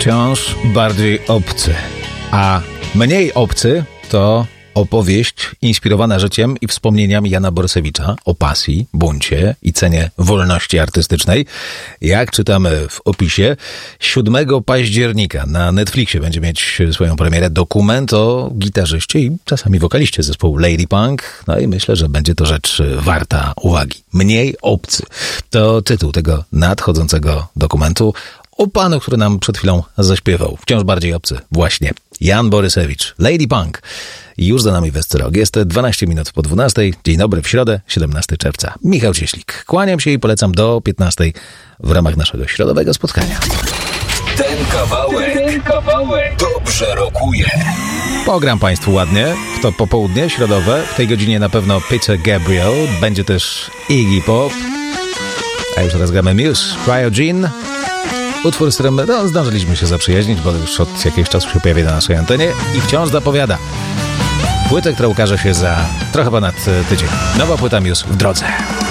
wciąż bardziej obcy. A mniej obcy to opowieść inspirowana życiem i wspomnieniami Jana Borysewicza o pasji, buncie i cenie wolności artystycznej. Jak czytamy w opisie, 7 października na Netflixie będzie mieć swoją premierę dokument o gitarzyście i czasami wokaliście zespołu Lady Punk. No i myślę, że będzie to rzecz warta uwagi. Mniej obcy to tytuł tego nadchodzącego dokumentu o panu, który nam przed chwilą zaśpiewał. Wciąż bardziej obcy. Właśnie. Jan Borysewicz. Lady Punk. I już za nami Westerog. Jest 12 minut po 12. Dzień dobry w środę, 17 czerwca. Michał Cieślik. Kłaniam się i polecam do 15 w ramach naszego środowego spotkania. Ten kawałek dobrze rokuje. Pogram Państwu ładnie w to popołudnie środowe. W tej godzinie na pewno Peter Gabriel. Będzie też Iggy Pop. A już teraz gramy Muse. Cryogen. Utwór, z którym zdążyliśmy się zaprzyjaźnić, bo już od jakiegoś czasu się pojawia na naszej antenie i wciąż zapowiada płytę, która ukaże się za trochę ponad tydzień. Nowa płyta Muse w drodze.